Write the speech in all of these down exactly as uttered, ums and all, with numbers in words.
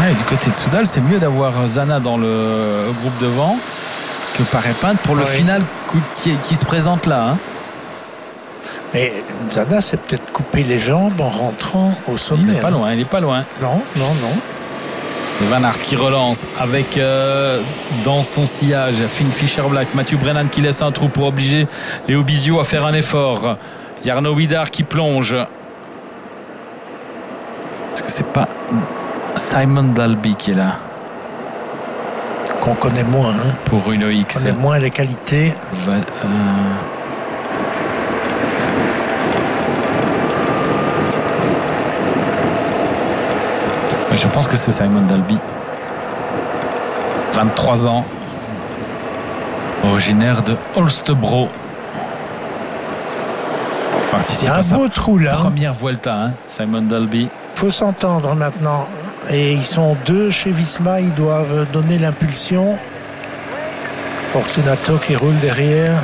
Ouais, du côté de Soudal, c'est mieux d'avoir Zana dans le groupe devant que Paré-Peintre pour le ouais. final qui, qui se présente là. Hein. Mais Zana s'est peut-être coupé les jambes en rentrant au sommet. Il n'est pas loin, il n'est pas loin. Non, non, non. Et Van Aert qui relance avec euh, dans son sillage Finn Fischer-Black, Mathieu Brennan qui laisse un trou pour obliger Léo Bizio à faire un effort. Jarno Widar qui plonge. Est-ce que c'est pas Simon Dalby qui est là? Qu'on connaît moins. Hein. Pour Uno X. On connaît moins les qualités. Val, euh... Je pense que c'est Simon Dalby. vingt-trois ans. Originaire de Holstebro. Participe à sa trou, là. première Vuelta, hein, Simon Dalby. Il faut s'entendre maintenant. Et ils sont deux chez Visma. Ils doivent donner l'impulsion. Fortunato qui roule derrière.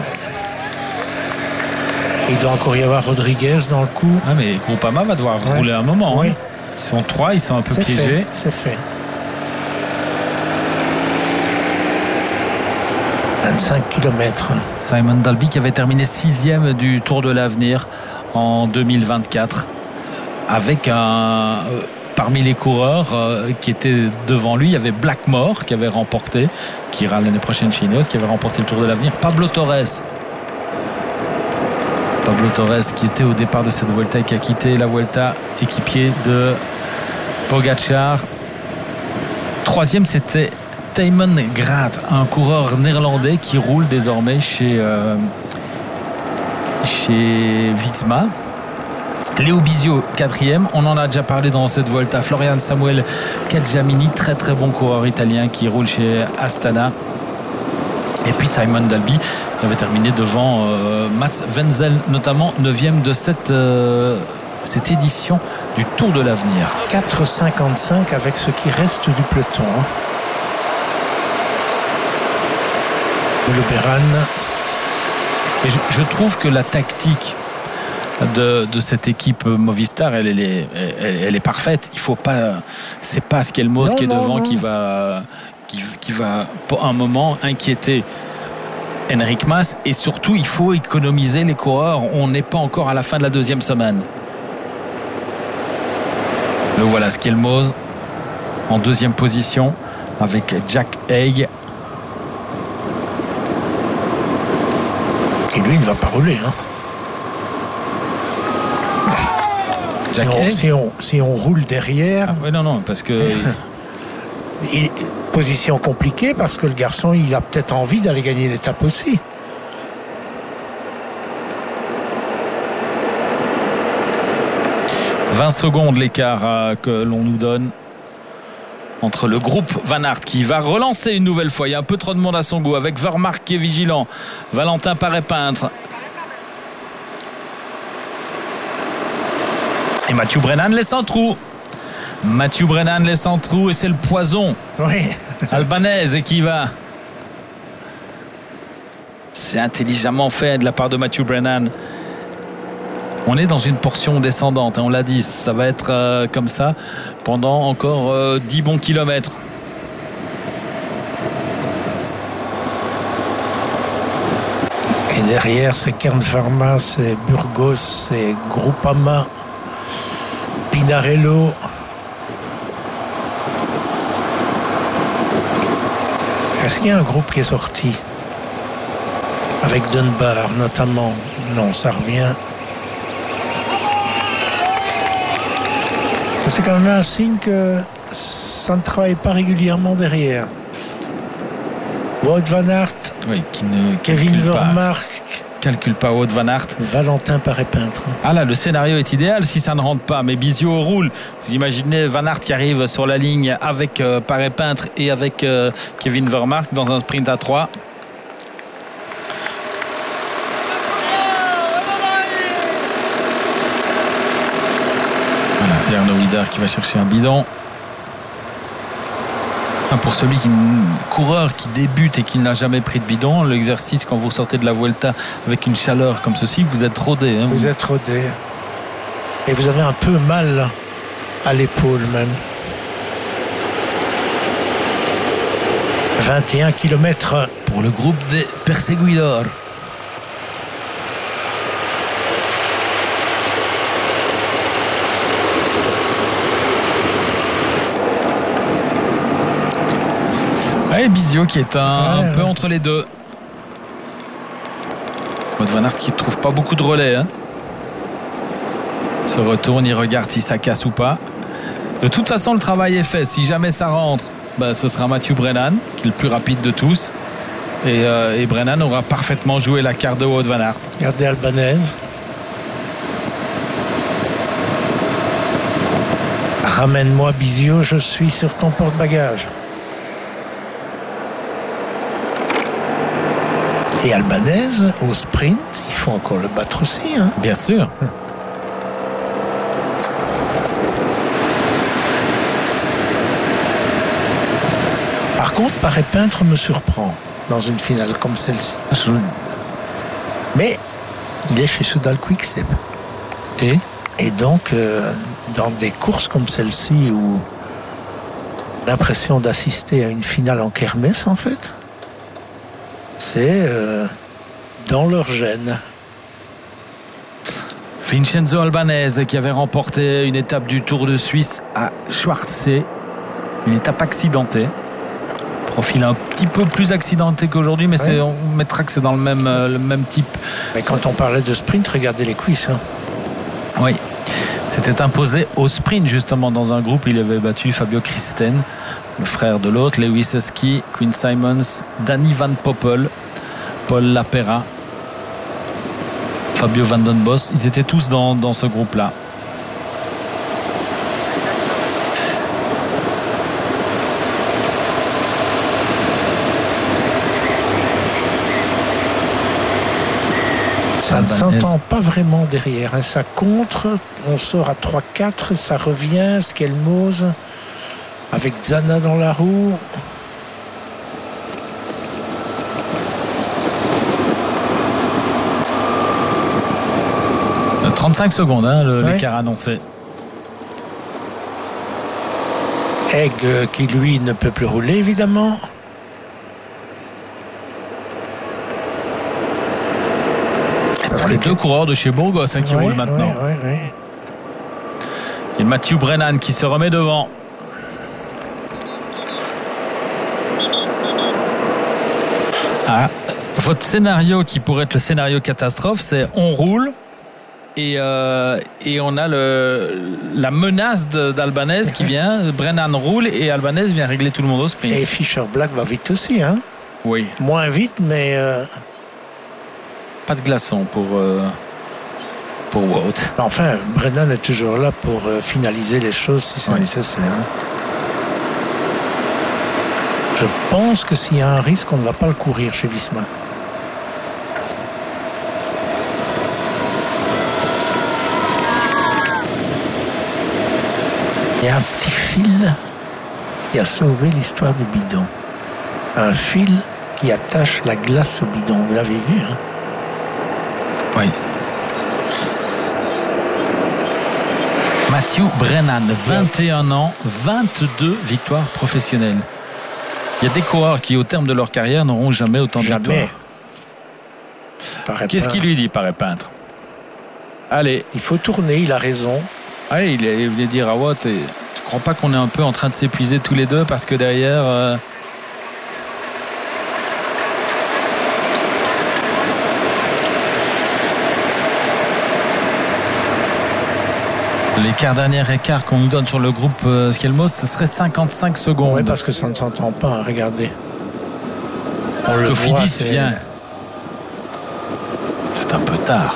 Il doit encore y avoir Rodriguez dans le coup. Ah, mais Groupama va devoir ouais. rouler un moment. Oui. Hein. Ils sont trois, ils sont un peu c'est piégés. Fait, c'est fait. vingt-cinq kilomètres. Simon Dalby qui avait terminé sixième du Tour de l'Avenir en deux mille vingt-quatre. Avec un... Euh, parmi les coureurs euh, qui étaient devant lui, il y avait Blackmore qui avait remporté, qui ira l'année prochaine chez Ineos, qui avait remporté le Tour de l'Avenir. Pablo Torres. Pablo Torres qui était au départ de cette Vuelta et qui a quitté la Vuelta, équipier de Pogacar. Troisième, c'était Thymen Graat, un coureur néerlandais qui roule désormais chez, euh, chez Visma. Léo Bizio, quatrième. On en a déjà parlé dans cette Vuelta. Florian Samuel Cadjamini, très très bon coureur italien qui roule chez Astana. Et puis Simon Dalby qui avait terminé devant euh, Mats Wenzel, notamment neuvième de cette, euh, cette édition du Tour de l'Avenir. quatre cinquante-cinq avec ce qui reste du peloton. Le Béran. Et je, je trouve que la tactique de, de cette équipe Movistar, elle, elle, est, elle, elle est parfaite. Il faut pas, c'est pas Skelmos qui est devant non. qui va, qui, qui va pour un moment inquiéter Enric Mas, et surtout il faut économiser les coureurs. On n'est pas encore à la fin de la deuxième semaine. Le voilà, Skelmos en deuxième position avec Jack Haig. Et lui il ne va pas rouler hein. Si on, si, on, si on roule derrière. Ah, oui, non, non, parce que. il, position compliquée parce que le garçon, il a peut-être envie d'aller gagner l'étape aussi. vingt secondes l'écart euh, que l'on nous donne entre le groupe Van Aert qui va relancer une nouvelle fois. Il y a un peu trop de monde à son goût avec Vermark qui est vigilant. Valentin Paré-Peintre. Et Mathieu Brennan laisse un trou. Mathieu Brennan laisse un trou et c'est le poison. Oui. Albanaise et qui va. C'est intelligemment fait de la part de Mathieu Brennan. On est dans une portion descendante, on l'a dit, ça va être euh, comme ça pendant encore euh, dix bons kilomètres. Et derrière, c'est Kern Pharma, c'est Burgos, c'est Groupama, Pinarello. Est-ce qu'il y a un groupe qui est sorti avec Dunbar notamment? Non, ça revient. C'est quand même un signe que ça ne travaille pas régulièrement derrière. Wout van Aert, oui, qui ne Kevin Vermark, calcule pas Wout van Aert. Valentin Paré-Peintre. Ah là, le scénario est idéal si ça ne rentre pas. Mais Bizio roule. Vous imaginez Van Aert qui arrive sur la ligne avec euh, Paré-Peintre et avec euh, Kevin Vermark dans un sprint à trois. Voilà, Jarno Widar qui va chercher un bidon. Pour celui qui coureur qui débute et qui n'a jamais pris de bidon, l'exercice quand vous sortez de la Vuelta avec une chaleur comme ceci, vous êtes rodé. Hein, vous, vous êtes rodé. Et vous avez un peu mal à l'épaule même. vingt et un kilomètres pour le groupe des Perseguidor. Ouais, Bizio qui est un, ouais, un peu ouais. entre les deux. Wout van Aert qui ne trouve pas beaucoup de relais. Hein. Se retourne, il regarde si ça casse ou pas. De toute façon, le travail est fait. Si jamais ça rentre, bah, ce sera Mathieu Brennan, qui est le plus rapide de tous. Et, euh, et Brennan aura parfaitement joué la carte de Wout van Aert. Regardez Albanese. Ramène-moi Bizio, je suis sur ton porte-bagages. Et Albanese, au sprint, il faut encore le battre aussi. Hein. Bien sûr. Par contre, Paré Peintre me surprend dans une finale comme celle-ci. Je... Mais il est chez Soudal Quick-Step. Et Et donc, euh, dans des courses comme celle-ci où l'impression d'assister à une finale en kermesse, en fait, c'est euh, dans leur gène. Vincenzo Albanese qui avait remporté une étape du Tour de Suisse à Schwarzsee, une étape accidentée. Profil un petit peu plus accidenté qu'aujourd'hui, mais ouais. c'est, on mettra que c'est dans le même, euh, le même type. Mais quand on parlait de sprint, regardez les cuisses. Hein. Oui, c'était imposé au sprint justement dans un groupe. Il avait battu Fabio Christen, le frère de l'autre, Lewis Husky, Quinn Simons, Danny Van Poppel, Paul Lapera, Fabio Van Den Bos. Ils étaient tous dans, dans ce groupe-là. Ça ne s'entend pas vraiment derrière. Hein. Ça contre, on sort à trois quatre, ça revient, Skelmose avec Zana dans la roue. trente-cinq secondes, hein, le, ouais. l'écart annoncé. Egg euh, qui lui ne peut plus rouler évidemment. Ce sont les deux coureurs de chez Burgos hein, qui ouais, roulent maintenant. Ouais, ouais, ouais. Et Mathieu Brennan qui se remet devant. Ah, votre scénario qui pourrait être le scénario catastrophe, c'est on roule et, euh, et on a le, la menace de, d'Albanese qui vient. Brennan roule et Albanese vient régler tout le monde au sprint. Et Fischer Black va vite aussi. Hein. Oui. Moins vite, mais... Euh... Pas de glaçon pour, euh, pour Wout. Enfin, Brennan est toujours là pour euh, finaliser les choses si c'est oui. nécessaire. Hein. Je pense que s'il y a un risque, on ne va pas le courir chez Visma. Il y a un petit fil qui a sauvé l'histoire du bidon. Un fil qui attache la glace au bidon. Vous l'avez vu, hein? Oui. Mathieu Brennan, vingt et un ans, vingt-deux victoires professionnelles. Il y a des coureurs qui, au terme de leur carrière, n'auront jamais autant de jamais. victoires. Qu'est-ce qu'il lui dit, Paré Peintre? Allez. Il faut tourner, il a raison. Allez, il, il voulait dire à Wout, tu ne crois pas qu'on est un peu en train de s'épuiser tous les deux parce que derrière... Euh, l'écart dernier écart qu'on nous donne sur le groupe euh, Skelmos, ce serait cinquante-cinq secondes. Oui, parce que ça ne s'entend pas, hein, regardez. On le voit, c'est... vient. C'est un peu tard.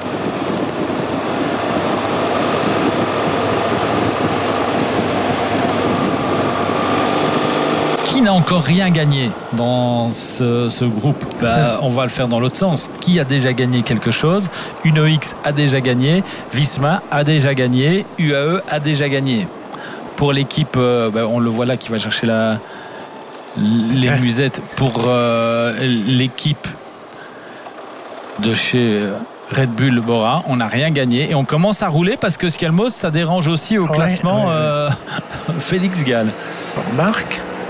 Qui n'a encore rien gagné dans ce, ce groupe? Bah, on va le faire dans l'autre sens. Qui a déjà gagné quelque chose? Uno X a déjà gagné, Visma a déjà gagné, U A E a déjà gagné. Pour l'équipe, euh, bah, on le voit là qui va chercher la, les musettes. Pour euh, l'équipe de chez Red Bull Bora, on n'a rien gagné et on commence à rouler parce que Skelmos, ça dérange aussi au ouais, classement ouais, ouais. Euh, Félix Gall. Marc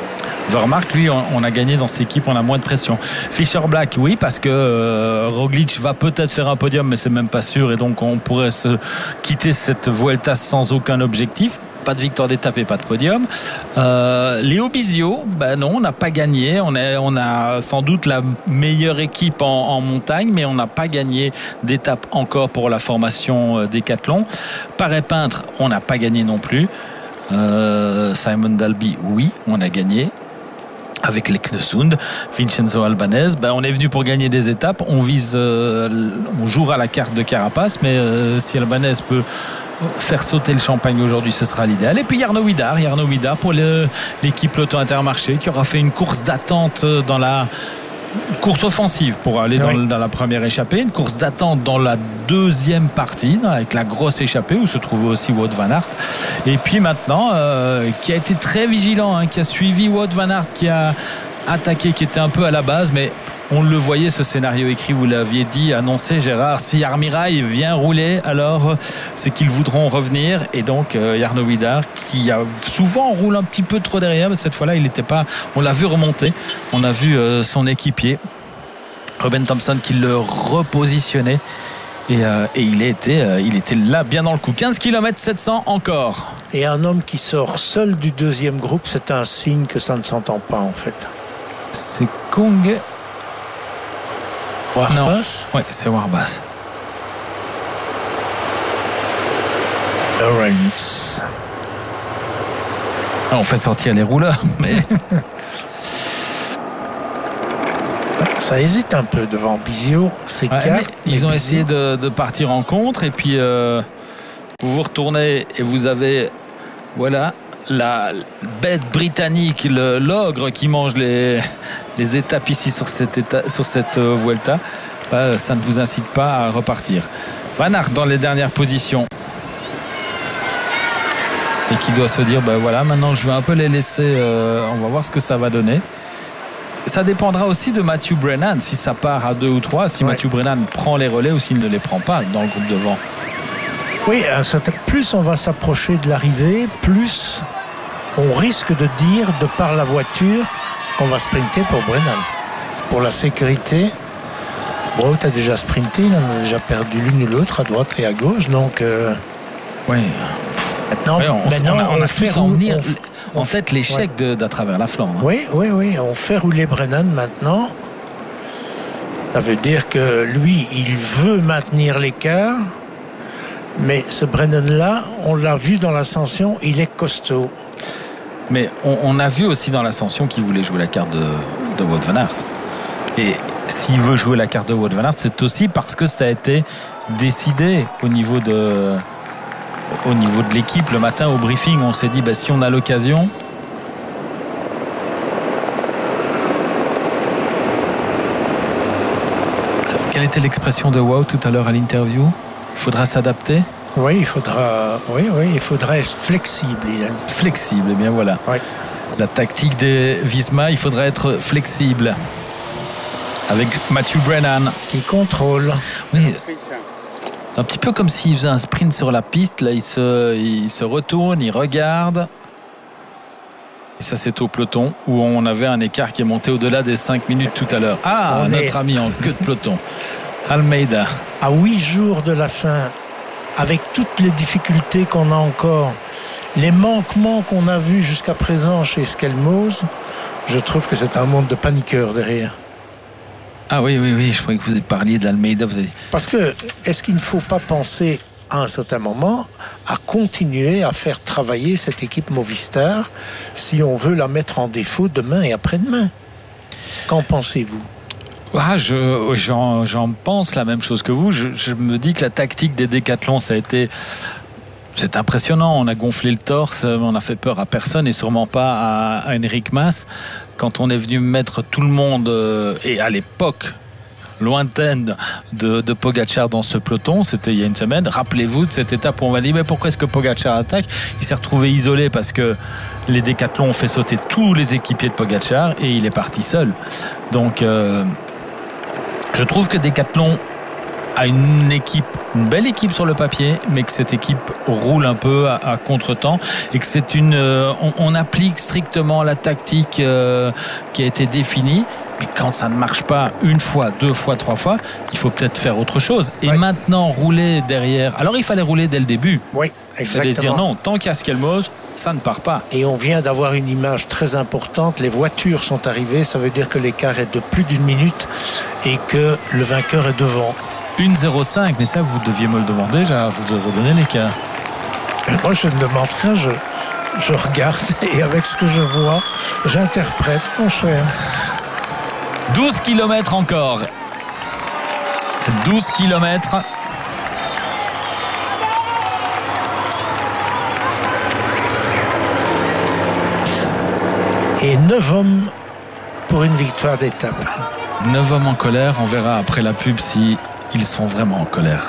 Vermark, lui, on, on a gagné dans cette équipe, on a moins de pression. Fischer Black, oui, parce que euh, Roglic va peut-être faire un podium, mais c'est même pas sûr, et donc on pourrait se quitter cette Vuelta sans aucun objectif. Pas de victoire d'étape et pas de podium. Euh, Léo Bizio, ben non, on n'a pas gagné. On, est, on a sans doute la meilleure équipe en, en montagne, mais on n'a pas gagné d'étape encore pour la formation euh, Décathlon. Paré Peintre, on n'a pas gagné non plus. Euh, Simon Dalby, oui, on a gagné. Avec les Knesund, Vincenzo Albanese, ben on est venu pour gagner des étapes. On vise, euh, on jouera la carte de Carapace, mais euh, si Albanese peut faire sauter le champagne aujourd'hui, ce sera l'idéal. Et puis Jarno Widar, Jarno Widar pour le, l'équipe Lotto Intermarché qui aura fait une course d'attente dans la course offensive pour aller dans, oui. dans la première échappée, une course d'attente dans la deuxième partie avec la grosse échappée où se trouvait aussi Wout van Aert, et puis maintenant euh, qui a été très vigilant, hein, qui a suivi Wout van Aert, qui a attaqué, qui était un peu à la base, mais on le voyait, ce scénario écrit, vous l'aviez dit, annoncé Gérard, si Armirail vient rouler, alors c'est qu'ils voudront revenir, et donc euh, Jarno Widar, qui a souvent roule un petit peu trop derrière, mais cette fois-là il n'était pas, on l'a vu remonter, on a vu euh, son équipier Ruben Thompson qui le repositionnait, et, euh, et il, était, euh, il était là bien dans le coup. Quinze kilomètres sept cents encore, et un homme qui sort seul du deuxième groupe, c'est un signe que ça ne s'entend pas en fait. C'est Kung Warbas? Oui, c'est Warbas. Lawrence. On fait sortir les rouleurs, mais ça hésite un peu devant Bizio. C'est ouais, carte, ils ont Bizio... essayé de, de partir en contre, et puis euh, vous vous retournez et vous avez voilà la bête britannique, le, l'ogre qui mange les, les étapes ici sur cette, éta, sur cette euh, Vuelta. Bah, ça ne vous incite pas à repartir. Van Aert dans les dernières positions, et qui doit se dire ben bah, voilà, maintenant je vais un peu les laisser, euh, on va voir ce que ça va donner. Ça dépendra aussi de Matthew Brennan, si ça part à deux ou trois, si ouais. Matthew Brennan prend les relais ou s'il ne les prend pas dans le groupe devant. Oui, plus on va s'approcher de l'arrivée, plus on risque de dire, de par la voiture, qu'on va sprinter pour Brennan. Pour la sécurité, bon, tu as déjà sprinté, il en a déjà perdu l'une ou l'autre, à droite et à gauche, donc... Euh... Oui. Maintenant, oui, on, maintenant, on, a, on, on a fait en venir, on, en fait, l'échec ouais. de, d'à travers la flanc. Hein. Oui, oui, oui, on fait rouler Brennan maintenant. Ça veut dire que lui, il veut maintenir l'écart. Mais ce Brennan-là, on l'a vu dans l'ascension, il est costaud. Mais on, on a vu aussi dans l'ascension qu'il voulait jouer la carte de, de Wout van Aert. Et s'il veut jouer la carte de Wout van Aert, c'est aussi parce que ça a été décidé au niveau de, au niveau de l'équipe. Le matin au briefing, on s'est dit, bah, si on a l'occasion... Quelle était l'expression de Wout tout à l'heure à l'interview ? Il faudra s'adapter. Oui, il faudra, oui, oui, il faudra être flexible. Flexible, et bien voilà. Oui. La tactique des Visma, il faudra être flexible. Avec Matthew Brennan. Qui contrôle. Oui. Un petit peu comme s'il faisait un sprint sur la piste. Là, il se, il se retourne, il regarde. Et ça, c'est au peloton où on avait un écart qui est monté au-delà des cinq minutes tout à l'heure. Ah, on notre est... ami en queue de peloton. Almeida. À huit jours de la fin, avec toutes les difficultés qu'on a encore, les manquements qu'on a vus jusqu'à présent chez Skelmose, je trouve que c'est un monde de paniqueurs derrière. Ah oui, oui, oui, je croyais que vous parliez d'Almeida. Vous avez... Parce que, est-ce qu'il ne faut pas penser à un certain moment à continuer à faire travailler cette équipe Movistar si on veut la mettre en défaut demain et après-demain? Qu'en pensez-vous? Ah, je, j'en, j'en pense la même chose que vous. Je, je me dis que la tactique des décathlons, ça a été... C'est impressionnant. On a gonflé le torse, on a fait peur à personne et sûrement pas à, à Enric Mas. Quand on est venu mettre tout le monde, euh, et à l'époque lointaine de, de Pogacar dans ce peloton, c'était il y a une semaine. Rappelez-vous de cette étape où on m'a dit mais pourquoi est-ce que Pogacar attaque? Il s'est retrouvé isolé parce que les décathlons ont fait sauter tous les équipiers de Pogacar et il est parti seul. Donc... Euh, Je trouve que Decathlon a une équipe une belle équipe sur le papier, mais que cette équipe roule un peu à, à contre-temps et que c'est une, euh, on, on applique strictement la tactique euh, qui a été définie. Mais quand ça ne marche pas une fois, deux fois, trois fois, il faut peut-être faire autre chose. Et oui. Maintenant, rouler derrière. Alors, il fallait rouler dès le début. Oui, exactement. Il fallait se dire non, tant qu'il y a Skelmose, ça ne part pas. Et on vient d'avoir une image très importante. Les voitures sont arrivées. Ça veut dire que l'écart est de plus d'une minute et que le vainqueur est devant. une zéro cinq, mais ça, vous deviez me le demander. Je vous ai redonné l'écart. Moi, je ne demande rien. Je, je regarde et avec ce que je vois, j'interprète, mon cher. douze kilomètres encore. douze kilomètres. Et neuf hommes pour une victoire d'étape. neuf hommes en colère. On verra après la pub si ils sont vraiment en colère.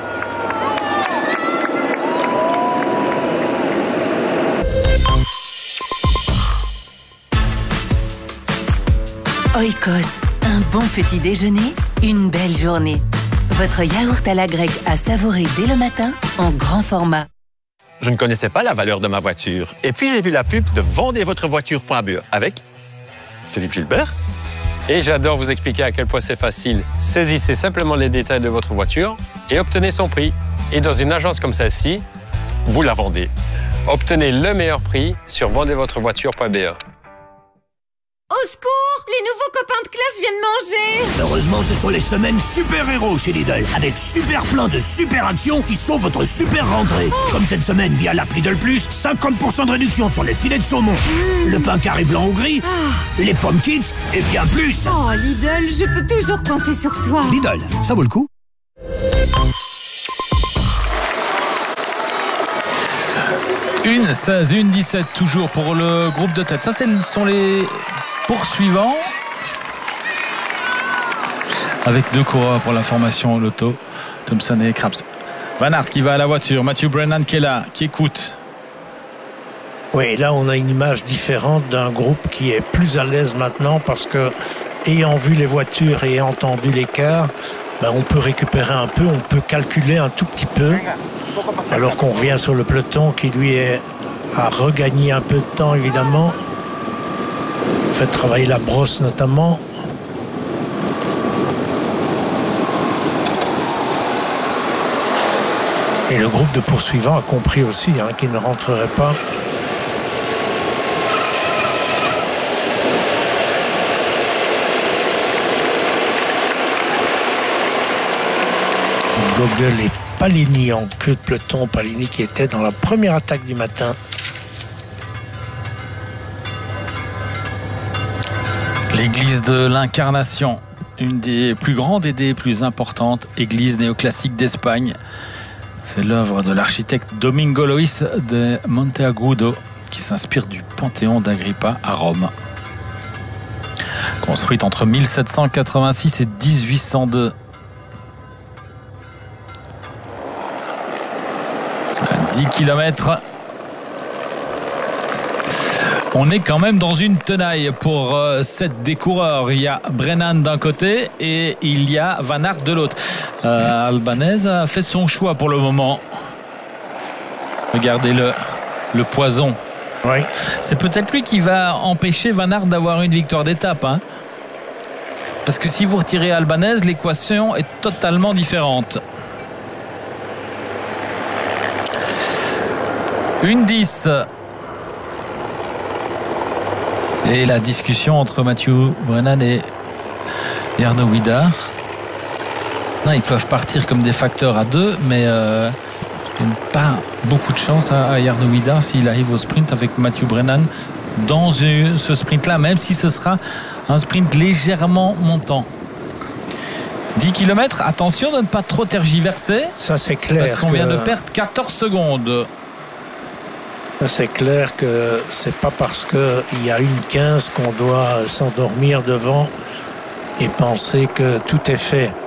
Oikos, un bon petit déjeuner, une belle journée. Votre yaourt à la grecque à savourer dès le matin en grand format. Je ne connaissais pas la valeur de ma voiture. Et puis j'ai vu la pub de vendez votre voiture point b e avec Philippe Gilbert. Et j'adore vous expliquer à quel point c'est facile. Saisissez simplement les détails de votre voiture et obtenez son prix. Et dans une agence comme celle-ci, vous la vendez. Obtenez le meilleur prix sur vendez votre voiture point b e. Au secours! Les nouveaux copains de classe viennent manger! Heureusement, ce sont les semaines super-héros chez Lidl, avec super plein de super actions qui sont votre super rentrée. Oh. Comme cette semaine, via l'app Lidl Plus, cinquante pour cent de réduction sur les filets de saumon, mmh. le pain carré blanc ou gris, oh. les pommes Kids et bien plus. Oh, Lidl, je peux toujours compter sur toi. Lidl, ça vaut le coup. une seize, une dix-sept toujours pour le groupe de tête. Ça, ce sont les poursuivants. Avec deux coureurs pour la formation Lotto, Thompson et Krabs. Van Aert qui va à la voiture, Matthew Brennan qui est là, qui écoute. Oui, là on a une image différente d'un groupe qui est plus à l'aise maintenant parce que, ayant vu les voitures et ayant entendu l'écart, ben, on peut récupérer un peu, on peut calculer un tout petit peu. Alors qu'on revient sur le peloton qui lui est, a regagné un peu de temps évidemment. Fait travailler la brosse notamment. Et le groupe de poursuivants a compris aussi hein, qu'il ne rentrerait pas. Gogol et Palini en queue de peloton. Palini qui était dans la première attaque du matin. L'église de l'Incarnation, une des plus grandes et des plus importantes églises néoclassiques d'Espagne. C'est l'œuvre de l'architecte Domingo Lois de Monteagudo qui s'inspire du Panthéon d'Agrippa à Rome. Construite entre mille sept cent quatre-vingt-six et dix-huit cent deux. dix kilomètres. On est quand même dans une tenaille pour euh, sept des coureurs. Il y a Brennan d'un côté et il y a Van Aert de l'autre. Euh, Albanese a fait son choix pour le moment. Regardez le, le poison. Oui. C'est peut-être lui qui va empêcher Van Aert d'avoir une victoire d'étape. Hein. Parce que si vous retirez Albanese, l'équation est totalement différente. Une dix. Et la discussion entre Mathieu Brennan et Jarno Huidar. Non, ils peuvent partir comme des facteurs à deux, mais euh, il n'y a pas beaucoup de chance à, à Jarno Huidar s'il arrive au sprint avec Mathieu Brennan dans ce, ce sprint-là, même si ce sera un sprint légèrement montant. dix kilomètres, attention de ne pas trop tergiverser. Ça, c'est clair. Parce qu'on que... vient de perdre quatorze secondes. C'est clair que c'est pas parce qu'il y a une quinze qu'on doit s'endormir devant et penser que tout est fait.